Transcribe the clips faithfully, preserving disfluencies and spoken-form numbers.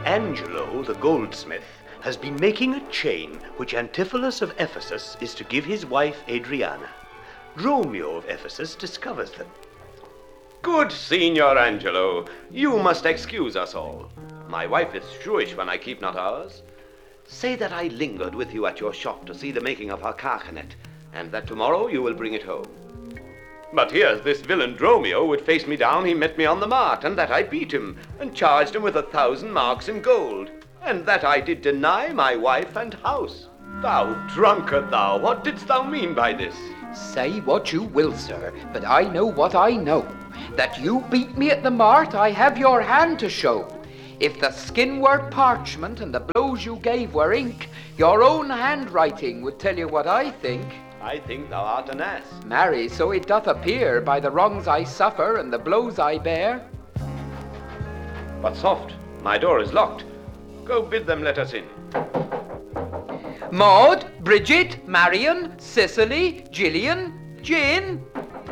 Angelo, the goldsmith, has been making a chain which Antipholus of Ephesus is to give his wife Adriana. Dromio of Ephesus discovers them. Good Signor Angelo, you must excuse us all. My wife is shrewish when I keep not ours. Say that I lingered with you at your shop to see the making of her carcanet, and that tomorrow you will bring it home. But here's this villain Dromio would face me down, he met me on the mart, and that I beat him, and charged him with a thousand marks in gold, and that I did deny my wife and house. Thou drunkard thou, what didst thou mean by this? Say what you will, sir, but I know what I know. That you beat me at the mart, I have your hand to show. If the skin were parchment and the blows you gave were ink, your own handwriting would tell you what I think. I think thou art an ass. Marry, so it doth appear by the wrongs I suffer and the blows I bear. But soft, my door is locked. Go bid them let us in. Maud, Bridget, Marion, Cicely, Gillian, Jane.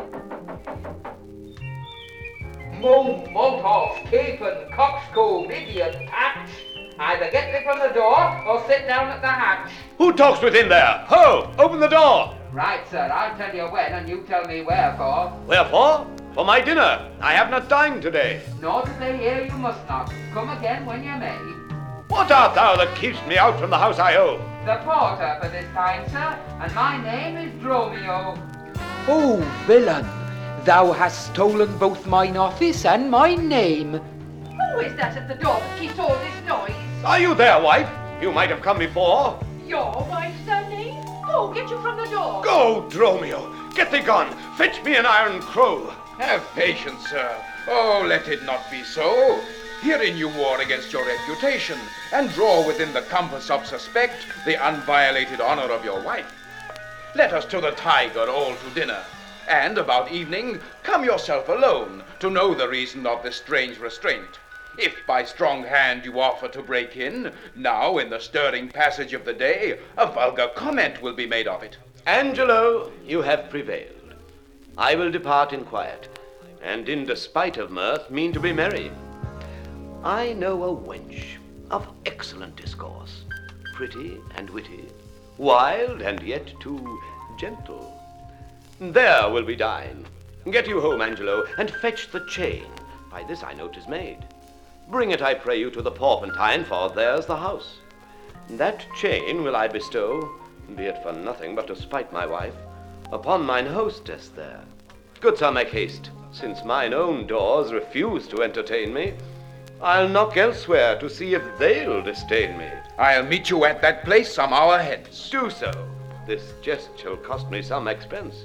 Mo, Motov, Capon, Coxcomb, Idiot, Patch. Either get me from the door or sit down at the hatch. Who talks within there? Ho! Open the door! Right, sir, I'll tell you when and you tell me wherefore. Wherefore? For my dinner. I have not dined today. Nor to stay here you must not. Come again when you may. What art thou that keeps me out from the house I owe? The porter for this time, sir, and my name is Dromio. Oh, villain, thou hast stolen both mine office and my name. Who is that at the door that keeps all this noise? Are you there, wife? You might have come before. Your wife's name? Go, get you from the door. Go, Dromio. Get thee gone. Fetch me an iron crow. Have patience, sir. Oh, let it not be so. Herein you war against your reputation, and draw within the compass of suspect the unviolated honor of your wife. Let us to the Tiger all to dinner, and about evening come yourself alone to know the reason of this strange restraint. If by strong hand you offer to break in, now in the stirring passage of the day, a vulgar comment will be made of it. Angelo, you have prevailed. I will depart in quiet, and in despite of mirth mean to be merry. I know a wench of excellent discourse, pretty and witty, wild and yet too gentle. There will we dine. Get you home, Angelo, and fetch the chain. By this I know 'tis made. Bring it, I pray you, to the Porpentine, for there's the house. That chain will I bestow, be it for nothing but to spite my wife, upon mine hostess there. Good sir, make haste, since mine own doors refuse to entertain me. I'll knock elsewhere to see if they'll disdain me. I'll meet you at that place some hour hence. Do so. This jest shall cost me some expense.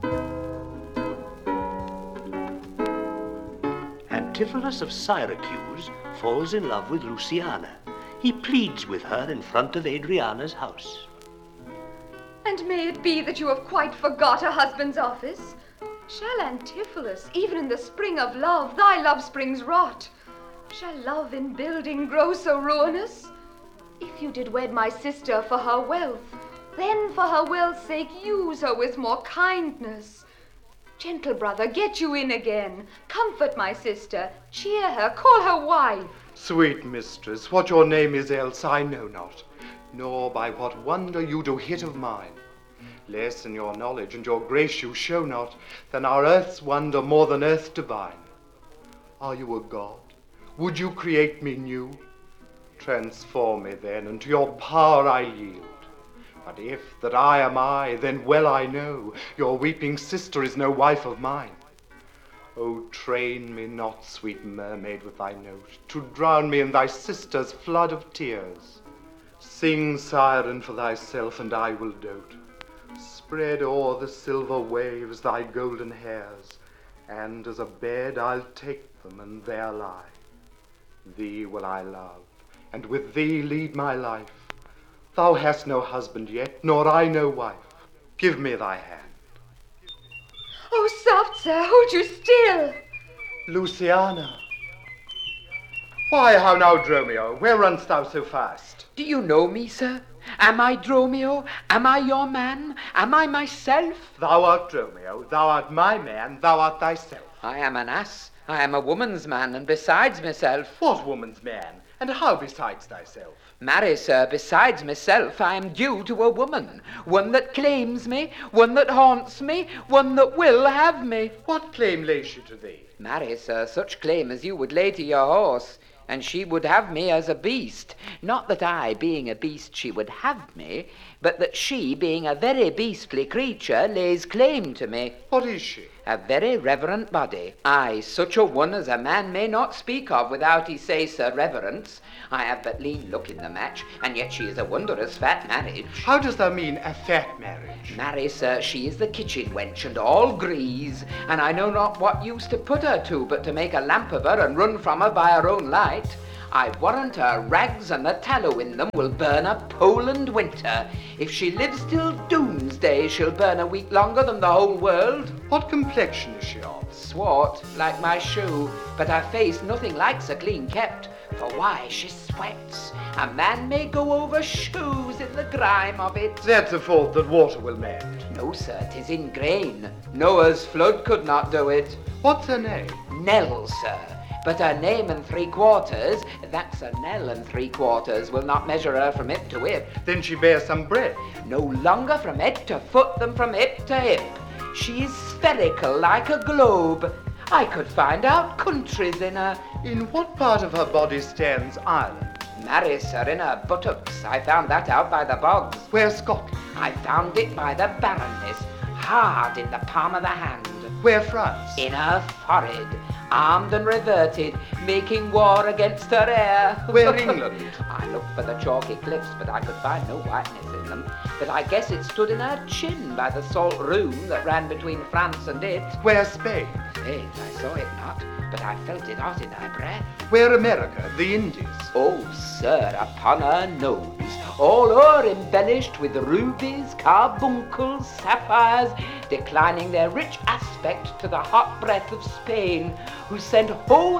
Antipholus of Syracuse falls in love with Luciana. He pleads with her in front of Adriana's house. And may it be that you have quite forgot a husband's office? Shall Antipholus, even in the spring of love, thy love springs rot? Shall love in building grow so ruinous? If you did wed my sister for her wealth, then for her wealth's sake use her with more kindness. Gentle brother, get you in again. Comfort my sister, cheer her, call her wife. Sweet mistress, what your name is else I know not, nor by what wonder you do hit of mine. Less in your knowledge and your grace you show not, than our earth's wonder more than earth divine. Are you a god? Would you create me new? Transform me then, and to your power I yield. But if that I am I, then well I know your weeping sister is no wife of mine. Oh, train me not, sweet mermaid, with thy note, to drown me in thy sister's flood of tears. Sing, siren, for thyself, and I will dote. Spread o'er the silver waves thy golden hairs, and as a bed I'll take them, and there lie. Thee will I love, and with thee lead my life. Thou hast no husband yet, nor I no wife. Give me thy hand. Oh, soft, sir, hold you still. Luciana. Why, how now, Dromio? Where runn'st thou so fast? Do you know me, sir? Am I Dromio? Am I your man? Am I myself? Thou art Dromio, thou art my man, thou art thyself. I am an ass, I am a woman's man, and besides myself. What woman's man? And how besides thyself? Marry, sir, besides myself, I am due to a woman. One that claims me, one that haunts me, one that will have me. What claim lays she to thee? Marry, sir, such claim as you would lay to your horse, and she would have me as a beast. Not that I, being a beast, she would have me, but that she, being a very beastly creature, lays claim to me. What is she? A very reverent body. Aye, such a one as a man may not speak of without he say Sir Reverence. I have but lean look in the match, and yet she is a wondrous fat marriage. How does thou mean a fat marriage? Marry, sir, she is the kitchen wench, and all grease, and I know not what use to put her to, but to make a lamp of her and run from her by her own light. I warrant her rags and the tallow in them will burn a Poland winter. If she lives till doomsday, she'll burn a week longer than the whole world. What complexion is she of? Swart, like my shoe, but her face nothing like so clean kept. For why, she sweats. A man may go over shoes in the grime of it. That's a fault that water will mend. No, sir, 'tis in grain. Noah's flood could not do it. What's her name? Nell, sir. But her name and three quarters, that's a Nell and three quarters, will not measure her from hip to hip. Then she bears some breadth. No longer from head to foot than from hip to hip. She is spherical like a globe. I could find out countries in her. In what part of her body stands Ireland? Marry, sir, in her buttocks. I found that out by the bogs. Where's Scotland? I found it by the barrenness, hard in the palm of the hand. Where France? In her forehead, armed and reverted, making war against her heir. Where England? I looked for the chalky cliffs, but I could find no whiteness in them. But I guess it stood in her chin by the salt room that ran between France and it. Where Spain? Faith, I saw it not, but I felt it hot in her breath. Where America, the Indies? Oh, sir, upon her nose, all o'er embellished with rubies, carbuncles, sapphires, declining their rich aspect to the hot breath of Spain, who sent whole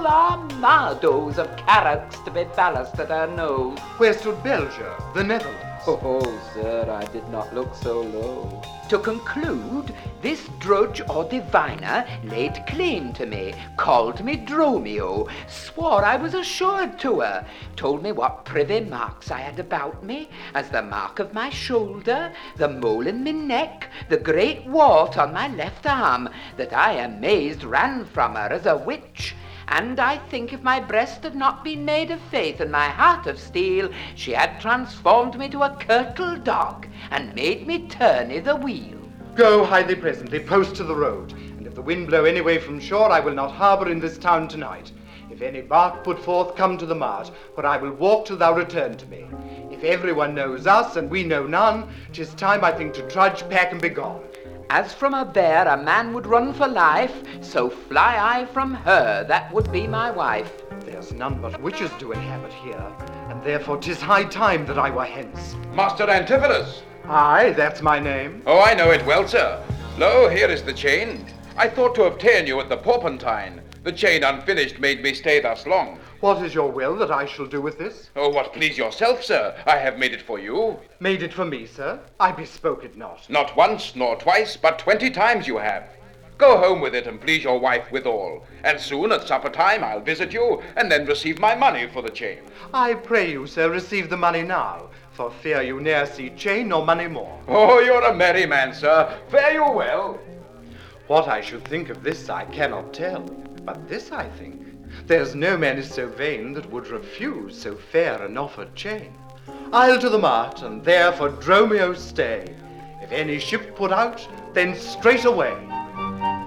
armados of carracks to be ballast at her nose. Where stood Belgium, the Netherlands? Oh, sir, I did not look so low. To conclude, this drudge or diviner laid claim to me, called me Dromio, swore I was assured to her, told me what privy marks I had about me, as the mark of my shoulder, the mole in my neck, the great wart on my left arm, that I amazed ran from her as a witch. And I think if my breast had not been made of faith and my heart of steel, she had transformed me to a curtal dog and made me turn i' the wheel. Go, hide thee presently, post to the road, and if the wind blow any way from shore, I will not harbour in this town tonight. If any bark put forth, come to the mart, where I will walk till thou return to me. If everyone knows us, and we know none, 'tis time, I think, to trudge, pack, and be gone. As from a bear a man would run for life, so fly I from her that would be my wife. There's none but witches do inhabit here, and therefore 'tis high time that I were hence. Master Antipholus! Aye, that's my name. Oh, I know it well, sir. Lo, here is the chain. I thought to obtain you at the Porpentine. The chain unfinished made me stay thus long. What is your will that I shall do with this? Oh, what please yourself, sir. I have made it for you. Made it for me, sir? I bespoke it not. Not once, nor twice, but twenty times you have. Go home with it and please your wife withal. And soon at supper time I'll visit you, and then receive my money for the chain. I pray you, sir, receive the money now, for fear you ne'er see chain nor money more. Oh, you're a merry man, sir. Fare you well. What I should think of this I cannot tell, but this I think. There's no man is so vain that would refuse so fair an offered chain. I'll to the mart, and there for Dromio stay. If any ship put out, then straight away.